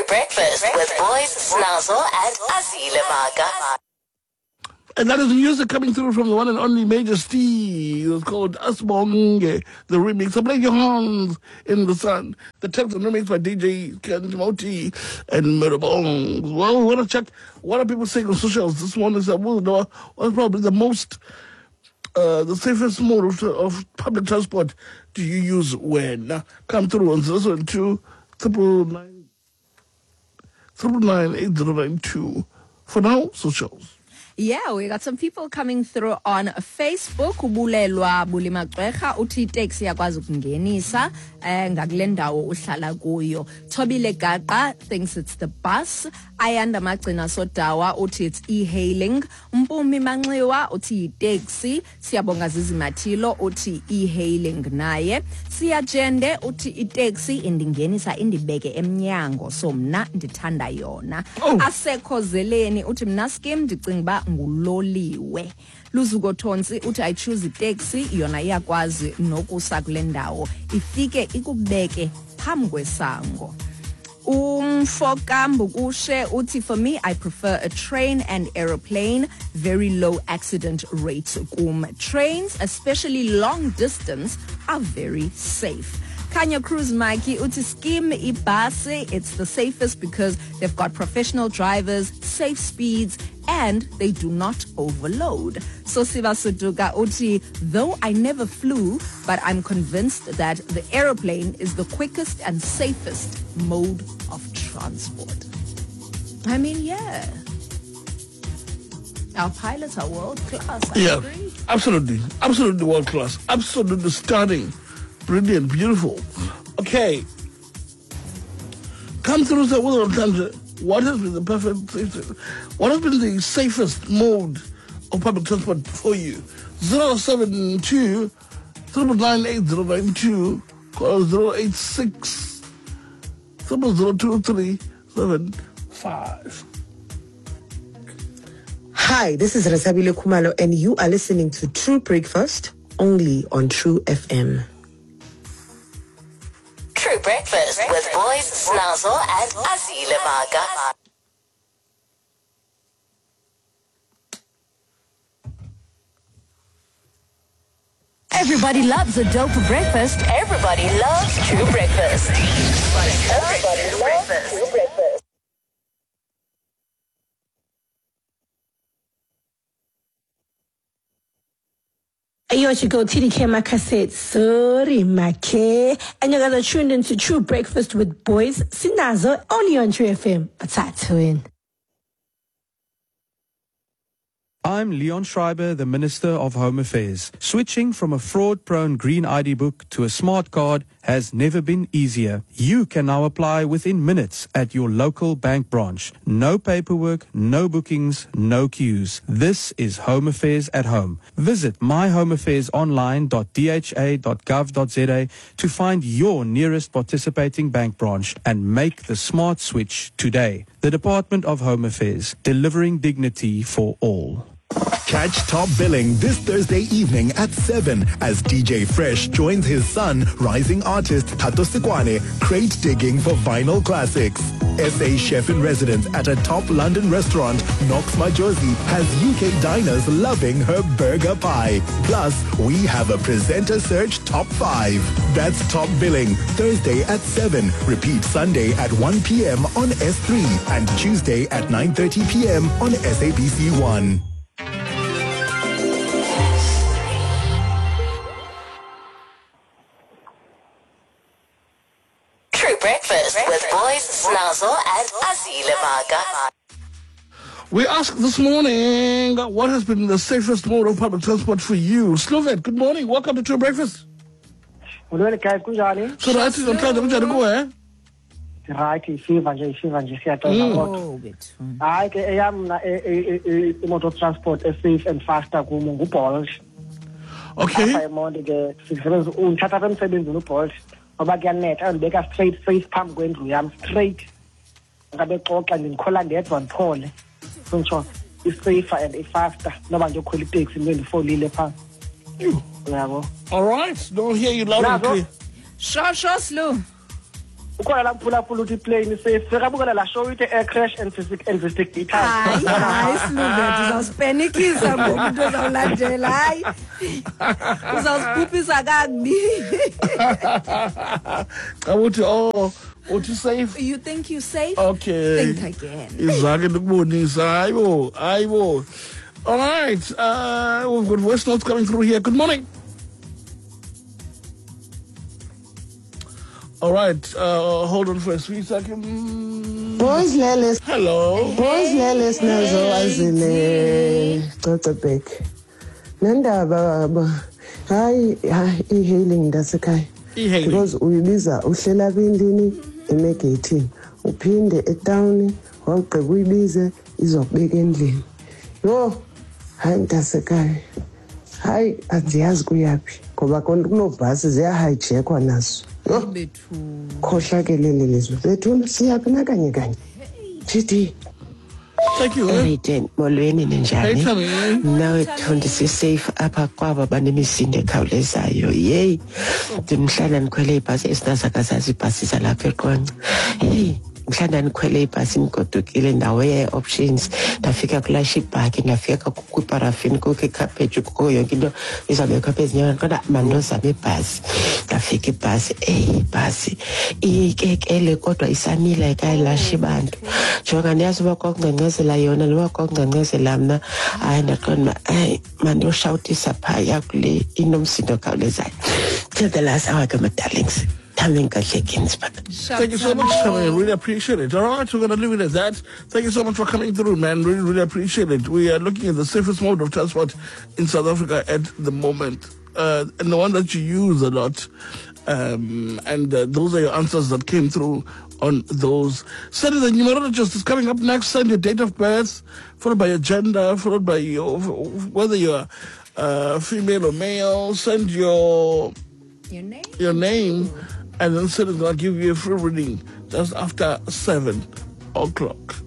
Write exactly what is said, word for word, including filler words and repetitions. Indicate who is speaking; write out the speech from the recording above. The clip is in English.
Speaker 1: Breakfast with Boys Snazo and Azile Maga.
Speaker 2: And that is music coming through from the one and only Major Steve. It's called Asbonge, the remix. So play your hands in the sun. The text and remix by D J Ken Timothy and Mirabong. Well, we want to check what are people saying on socials. This one is that we'll know what's probably the most, uh, the safest mode of, of public transport do you use when? Now, come through on zero seven two triple nine triple nine eight zero nine two. For now, socials.
Speaker 3: Yeah, we got some people coming through on Facebook. Ubulelwa Bulimagqwetha uthi taxi yakwazi ukungenisa eh ngakule ndawo uhlala kuyo. Thobile Gaqa thinks it's the bus. Ayanda Magcina Sodawa uthi it's e-hailing. Mpumi Manxiwa uthi taxi. Siyabonga Zizimathilo uthi e-hailing naye. Siyajende uthi i-taxi indingenisa indibeke emnyango so mna ndithanda yona.
Speaker 2: Oh.
Speaker 3: Asekho Zeleni uthi mna skim ndicinga ba nguloliwe. Luzuko Thonsi uthi I choose i-taxi yona iyakwazi nokusa kule ndawo ifike ikubeke phambi kwesango. Umfokambu kushe uthi for me I prefer a train and aeroplane, very low accident rates kum. Trains, especially long distance, are very safe. Kanya Cruz Mikey uti scheme ibase, it's the safest because they've got professional drivers, safe speeds, and they do not overload. So Siva Suduga uti, though I never flew, but I'm convinced that the aeroplane is the quickest and safest mode of transport. I mean, yeah. Our pilots are world class. I
Speaker 2: Yeah,
Speaker 3: agree.
Speaker 2: absolutely. Absolutely world class. Absolutely stunning. Brilliant, beautiful. Okay. Come through the world of what has been the perfect, what has been the safest mode of public transport for you? zero seven two triple nine eight zero nine two, call zero eight six zero zero two three seven five.
Speaker 4: Hi, this is Rasabile Kumalo, and you are listening to True Breakfast only on True F M.
Speaker 1: True Breakfast with Boys Snazo and Azile Maga. Everybody loves a dope breakfast. Everybody loves True Breakfast. Everybody loves True Breakfast.
Speaker 5: Ayo chiko T D K Makaset, sorry Make. And you guys are tuned into True Breakfast with Boys Sinazo, only on True F M. Batatuin.
Speaker 6: I'm Leon Schreiber, the Minister of Home Affairs. Switching from a fraud-prone green I D book to a smart card has never been easier. You can now apply within minutes at your local bank branch. No paperwork, no bookings, no queues. This is Home Affairs at home. Visit my home affairs online dot d h a dot gov dot z a to find your nearest participating bank branch and make the smart switch today. The Department of Home Affairs, delivering dignity for all.
Speaker 7: Catch Top Billing this Thursday evening at seven as D J Fresh joins his son, rising artist Tato Sikwane, crate digging for vinyl classics. S A chef-in-residence at a top London restaurant, Knox Majosi, has U K diners loving her burger pie. Plus, we have a presenter search top five. That's Top Billing, Thursday at seven. Repeat Sunday at one p.m. on S three and Tuesday at nine thirty p.m. on S A B C one.
Speaker 1: Breakfast with Boys Snazo and Azile Maga.
Speaker 2: We asked this morning, what has been the safest mode of public transport for you? Slovet, good morning. Welcome to True Breakfast.
Speaker 8: Good morning, guys. Kunjani?
Speaker 2: So right, I'm trying to go, eh?
Speaker 8: Right, isiva nje isiva nje siyathola kodwa. Hayi ke eyam na imoto transport e safe and faster kumo nguBolt.
Speaker 2: Okay.
Speaker 8: Apha emonto ke sisebenza ungithatha apha emsebenzini uBolt. Ngoba kuyanetha andibeka straight face phambi kwendlu yami straight. Ngabe xoxa ngikhola ndedwa ndiphole. Sontsho is safer and faster noba nje ukhwela itaxi manje ndifolile phansi. Yabo.
Speaker 2: All right. Don't hear you loud and clear.
Speaker 3: Sure, sure, Slow.
Speaker 8: ukhona la mphulaphula uthi plane safe sekabukela la show ithi air crash and physical investigators
Speaker 3: hayi hayi Siluveti uzawuspenikisa ngomuntu ozawulandela hayi uzawusikhuphisa kakubi
Speaker 2: Uthi oh uthi safe.
Speaker 3: You think you safe?
Speaker 2: Okay.
Speaker 3: Think again.
Speaker 2: Izake ndikubonisa hayibo hayibo. All right, uh, we've got voice notes coming through here. Good morning. All right, uh, hold on for a sweet second.
Speaker 4: Boys Lelis.
Speaker 2: Hello.
Speaker 4: Boys Lelis nazo azile Cocobek. Nandaba baba. Hayi hayi e-hailing ndasekhaya.
Speaker 2: E-hailing.
Speaker 4: Because uyibiza uhlela bendini emegate. Uphinde etown waqheba uyibize izokubeka endlini. Yo, hayi ndasekhaya. Hayi andiyazi kuyapi ngoba kunobhasi ziya hijackwa nazo. Yo
Speaker 3: bethu
Speaker 4: khohlakelele lezwe bethu siyaphi kanye kanye Titi.
Speaker 2: Thank you.
Speaker 4: Return molweni ninjani?
Speaker 2: Hey, Tammy.
Speaker 4: Nawe thondi si safe apha kwaba banemisinde ekhawulezayo. Yey. Ndimhlala nikhwele ibhasi esinazakazazi ibhasi zalapha eQonce. Hey. Mhlawumbe nikhwele ibhasi nigodukile ndawo ye-options ndafika kulash ibhaki ndafika kwiparafini kukho ikhaphetshu kukho yonke into izabekho apha ezinyaweni kodwa mandozama ibhasi ndafika ibhasi eyi ibhasi iyikekele kodwa isanila ikayilashi bantu jonga ndiyazi uba kwakungcengcezela yona noba kwakungcengcezela mna hayi ndaqonda hayi mandoshawutisa phaya kule inomsindo okhawulezayo till the last hour ke my darlings.
Speaker 2: Thank you so much, Tammy. I really appreciate it. All right, we're going to leave it at that. Thank you so much for coming through, man. Really, really appreciate it. We are looking at the safest mode of transport in South Africa at the moment, uh, and the one that you use a lot. Um, and uh, those are your answers that came through on those. Send the numerologist is coming up next. Send your date of birth, followed by your gender, followed by your whether you're uh, female or male. Send your
Speaker 3: your name.
Speaker 2: Your name. And then Sid is going to give you a free reading just after seven o'clock.